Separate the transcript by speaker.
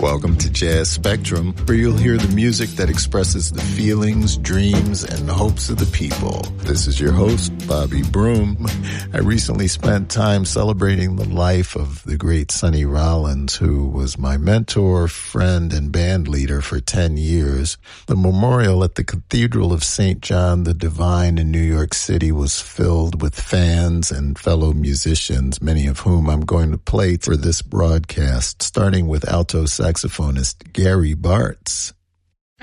Speaker 1: Welcome to Jazz Spectrum, where you'll hear the music that expresses the feelings, dreams, and hopes of the people. This is your host, Bobby Broom. I recently spent time celebrating the life of the great Sonny Rollins, who was my mentor, friend, and band leader for 10 years. The memorial at the Cathedral of St. John the Divine in New York City was filled with fans and fellow musicians, many of whom I'm going to play for this broadcast, starting with alto saxophonist Gary Bartz.